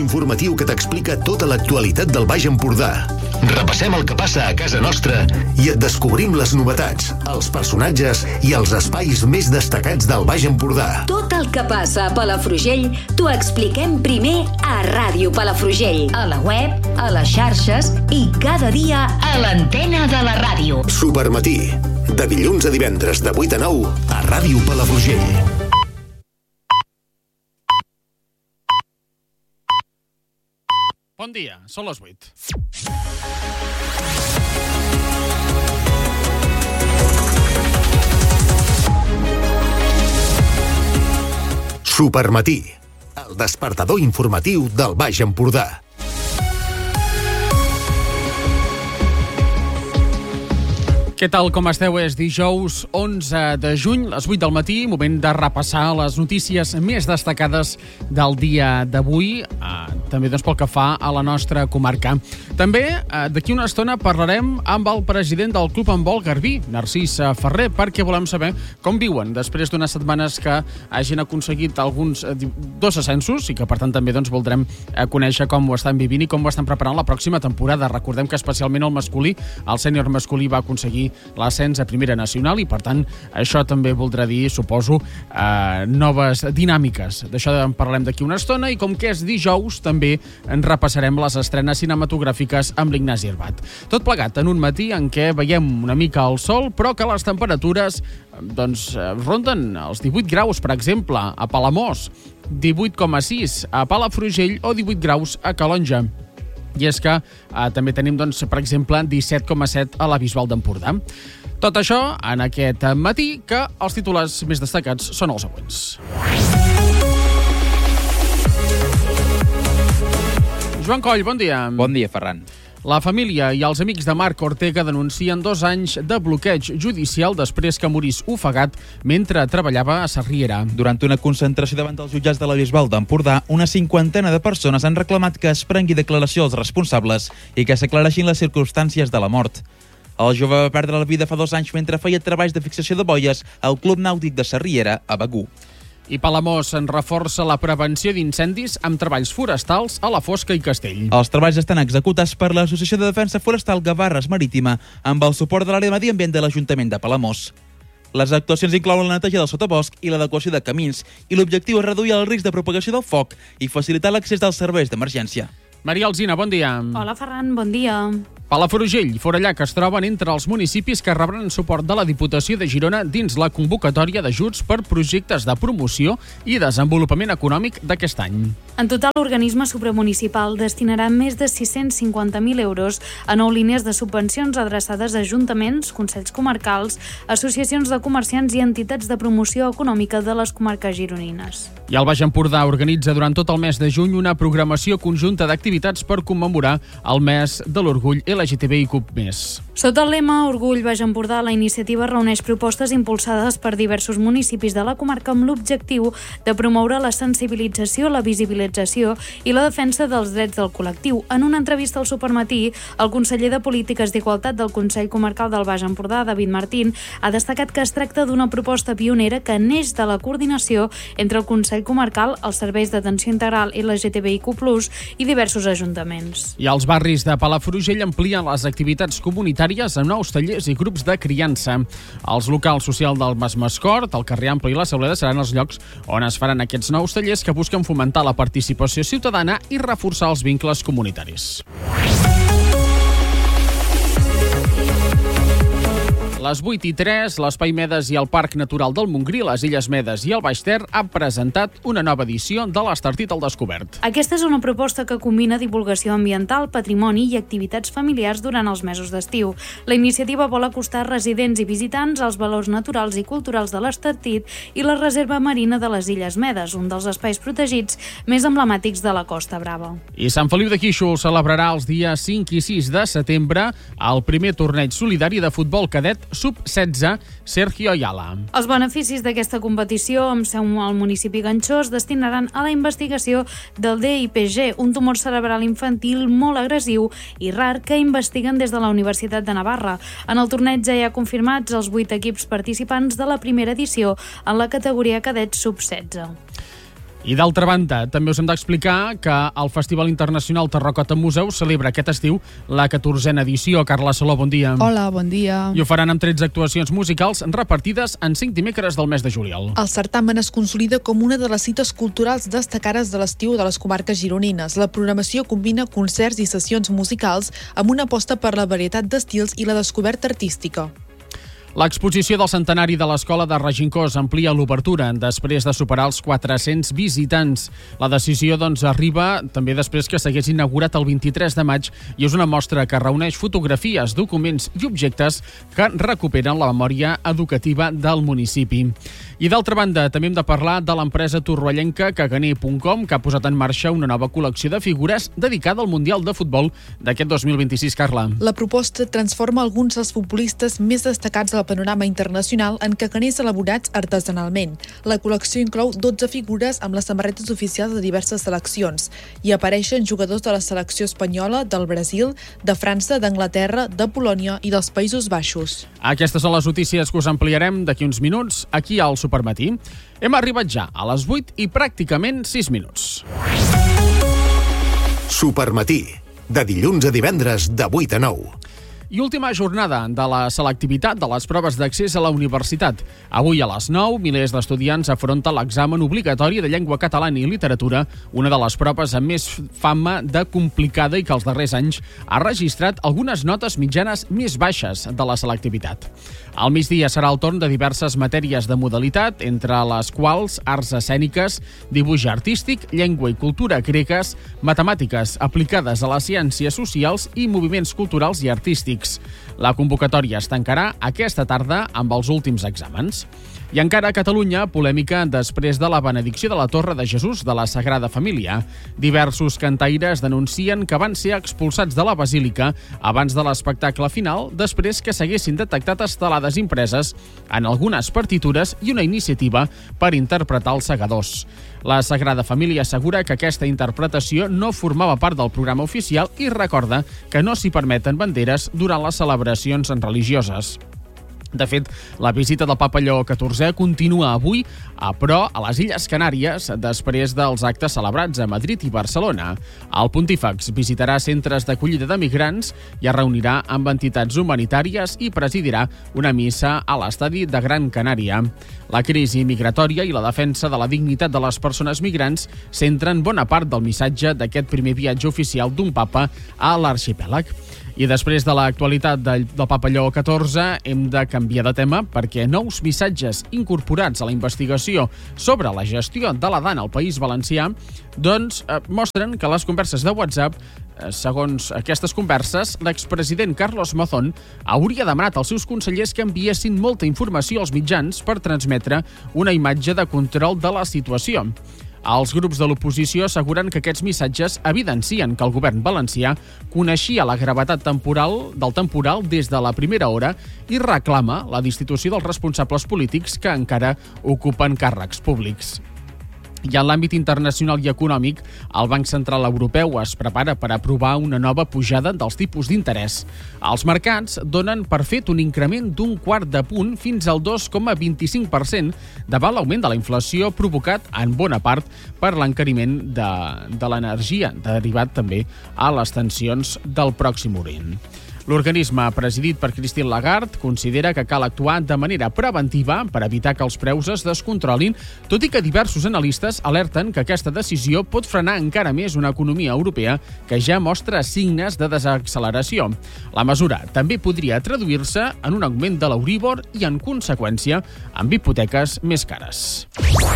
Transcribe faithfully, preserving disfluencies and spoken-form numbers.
informatiu que t'explica tota l'actualitat del Baix Empordà. Repassem el que passa a casa nostra i et descobrim les novetats, els personatges i els espais més destacats del Baix Empordà. Tot el que passa a Palafrugell t'ho expliquem primer a Ràdio Palafrugell, a la web, a les xarxes i cada dia a l'antena de la ràdio. Supermatí, de dilluns a divendres de vuit a nou a Ràdio Palafrugell. Bon dia, són les vuit. Supermatí, el despertador informatiu del Baix Empordà. Què tal, com esteu? És dijous onze de juny, a les vuit del matí, moment de repassar les notícies més destacades del dia d'avui, eh, també doncs, pel que fa a la nostra comarca. També, eh, d'aquí una estona, parlarem amb el president del Club Handbol Garbí, Narcís Ferrer, perquè volem saber com viuen després d'unes setmanes que hagin aconseguit alguns eh, dos ascensos i que, per tant, també doncs, voldrem eh, conèixer com ho estan vivint i com ho estan preparant la pròxima temporada. Recordem que especialment el masculí, el sènior masculí, va aconseguir l'ascens a Primera Nacional i, per tant, això també voldrà dir, suposo, eh, noves dinàmiques. D'això en parlem d'aquí una estona i, com que és dijous, també en repassarem les estrenes cinematogràfiques amb l'Ignasi Herbat. Tot plegat en un matí en què veiem una mica el sol, però que les temperatures doncs, ronden els divuit graus, per exemple, a Palamós, divuit coma sis a Palafrugell o divuit graus a Calonge. I és que eh, també tenim, doncs, per exemple, disset coma set a la Bisbal d'Empordà. Tot això en aquest matí, que els titulars més destacats són els següents. Joan Coll, bon dia. Bon dia, Ferran. La família i els amics de Marc Ortega denuncien dos anys de bloqueig judicial després que morís ofegat mentre treballava a Sarriera. Durant una concentració davant dels jutjats de la Bisbal d'Empordà, una cinquantena de persones han reclamat que es prengui declaració als responsables i que s'aclareixin les circumstàncies de la mort. El jove va perdre la vida fa dos anys mentre feia treballs de fixació de boies al Club Nàutic de Sarriera, a Begur. I Palamós en reforça la prevenció d'incendis amb treballs forestals a la Fosca i Castell. Els treballs estan executats per l'Associació de Defensa Forestal Gavarres Marítima amb el suport de l'àrea de Medi Ambient de l'Ajuntament de Palamós. Les actuacions inclouen la neteja del sotabosc i l'adequació de camins i l'objectiu és reduir el risc de propagació del foc i facilitar l'accés dels serveis d'emergència. Maria Alsina, bon dia. Hola, Ferran, bon dia. Palafrugell i Forallac es troben entre els municipis que rebran suport de la Diputació de Girona dins la convocatòria d'ajuts per projectes de promoció i desenvolupament econòmic d'aquest any. En total, l'organisme supramunicipal destinarà més de sis-cents cinquanta mil euros a nou línies de subvencions adreçades a ajuntaments, consells comarcals, associacions de comerciants i entitats de promoció econòmica de les comarques gironines. I el Baix Empordà organitza durant tot el mes de juny una programació conjunta d'activitats per commemorar el mes de l'orgull L G T B I Q més. Sota el lema Orgull Baix Empordà, la iniciativa reuneix propostes impulsades per diversos municipis de la comarca amb l'objectiu de promoure la sensibilització, la visibilització i la defensa dels drets del col·lectiu. En una entrevista al Supermatí, el conseller de Polítiques d'Igualtat del Consell Comarcal del Baix Empordà, David Martín, ha destacat que es tracta d'una proposta pionera que neix de la coordinació entre el Consell Comarcal, els serveis d'atenció integral L G T B I Q plus, i diversos ajuntaments. I els barris de Palafrugell amplien les activitats comunitàries amb nous tallers i grups de criança. Els locals social del Mas Mascort, el carrer Ample i la Sauleda seran els llocs on es faran aquests nous tallers que busquen fomentar la participació ciutadana i reforçar els vincles comunitaris. Les vuit i tres, l'Espai Medes i el Parc Natural del Montgrí, les Illes Medes i el Baix Ter han presentat una nova edició de l'Estartit al Descobert. Aquesta és una proposta que combina divulgació ambiental, patrimoni i activitats familiars durant els mesos d'estiu. La iniciativa vol acostar residents i visitants als valors naturals i culturals de l'Estartit i la Reserva Marina de les Illes Medes, un dels espais protegits més emblemàtics de la Costa Brava. I Sant Feliu de Guíxols celebrarà els dies cinc i sis de setembre el primer torneig solidari de futbol cadet sub setze Sergio Ayala. Els beneficis d'aquesta competició, amb seu al municipi ganxós, destinaran a la investigació del D I P G, un tumor cerebral infantil molt agressiu i rar que investiguen des de la Universitat de Navarra. En el torneig ja hi ha confirmats els vuit equips participants de la primera edició en la categoria cadet sub setze. I d'altra banda, també us hem d'explicar que el Festival Internacional Terracota Museu celebra aquest estiu la catorzena edició. Carla Saló, bon dia. Hola, bon dia. I ho faran amb tretze actuacions musicals repartides en cinc dimecres del mes de juliol. El certamen es consolida com una de les cites culturals destacades de l'estiu de les comarques gironines. La programació combina concerts i sessions musicals amb una aposta per la varietat d'estils i la descoberta artística. L'exposició del centenari de l'Escola de Regencós amplia l'obertura després de superar els quatre-cents visitants. La decisió doncs, arriba també després que s'hagués inaugurat el vint-i-tres de maig i és una mostra que reuneix fotografies, documents i objectes que recuperen la memòria educativa del municipi. I d'altra banda, també hem de parlar de l'empresa torroellenca caganer punt com, que ha posat en marxa una nova col·lecció de figures dedicada al Mundial de Futbol d'aquest dos mil vint-i-sis, Carla. La proposta transforma alguns dels futbolistes més destacats del panorama internacional en caganers elaborats artesanalment. La col·lecció inclou dotze figures amb les samarretes oficials de diverses seleccions. Hi apareixen jugadors de la selecció espanyola, del Brasil, de França, d'Anglaterra, de Polònia i dels Països Baixos. Aquestes són les notícies que us ampliarem d'aquí uns minuts, aquí al Supermatí. Hem arribat ja a les vuit i pràcticament sis minuts. Supermatí, de dilluns a divendres de vuit a nou. I última jornada de la selectivitat de les proves d'accés a la universitat. Avui a les nou, milers d'estudiants afronten l'examen obligatori de llengua catalana i literatura, una de les proves amb més fama de complicada i que els darrers anys ha registrat algunes notes mitjanes més baixes de la selectivitat. Al migdia serà el torn de diverses matèries de modalitat, entre les quals arts escèniques, dibuix artístic, llengua i cultura gregues, matemàtiques aplicades a les ciències socials i moviments culturals i artístics. La convocatòria es tancarà aquesta tarda amb els últims exàmens. I encara a Catalunya, polèmica després de la benedicció de la Torre de Jesús de la Sagrada Família. Diversos cantaires denuncien que van ser expulsats de la Basílica abans de l'espectacle final, després que s'haguessin detectat estelades impreses en algunes partitures i una iniciativa per interpretar els segadors. La Sagrada Família assegura que aquesta interpretació no formava part del programa oficial i recorda que no s'hi permeten banderes durant les celebracions religioses. De fet, la visita del papa Lleó catorzè continua avui, però a les Illes Canàries, després dels actes celebrats a Madrid i Barcelona. El pontífex visitarà centres d'acollida de migrants i es reunirà amb entitats humanitàries i presidirà una missa a l'estadi de Gran Canària. La crisi migratòria i la defensa de la dignitat de les persones migrants centren bona part del missatge d'aquest primer viatge oficial d'un papa a l'arxipèlag. I després de l'actualitat del, del papa Lleó catorzè, hem de canviar de tema perquè nous missatges incorporats a la investigació sobre la gestió de la dana al País Valencià doncs eh, mostren que les converses de WhatsApp, eh, segons aquestes converses, l'expresident Carlos Mazón hauria demanat als seus consellers que enviessin molta informació als mitjans per transmetre una imatge de control de la situació. Els grups de l'oposició asseguren que aquests missatges evidencien que el govern valencià coneixia la gravetat temporal del temporal des de la primera hora i reclama la destitució dels responsables polítics que encara ocupen càrrecs públics. I en l'àmbit internacional i econòmic, el Banc Central Europeu es prepara per aprovar una nova pujada dels tipus d'interès. Els mercats donen per fet un increment d'un quart de punt fins al dos coma vint-i-cinc per cent davant l'augment de la inflació provocat en bona part per l'encariment de, de l'energia, derivat també a les tensions del Pròxim Orient. L'organisme, presidit per Christine Lagarde, considera que cal actuar de manera preventiva per evitar que els preus es descontrolin, tot i que diversos analistes alerten que aquesta decisió pot frenar encara més una economia europea que ja mostra signes de desacceleració. La mesura també podria traduir-se en un augment de l'Euríbor i, en conseqüència, amb hipoteques més cares.